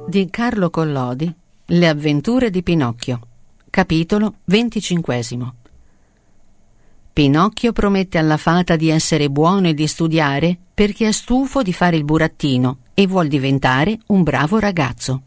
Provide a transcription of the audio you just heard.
Di Carlo Collodi, Le avventure di Pinocchio. Capitolo 25. Pinocchio promette alla fata di essere buono e di studiare perché è stufo di fare il burattino e vuol diventare un bravo ragazzo.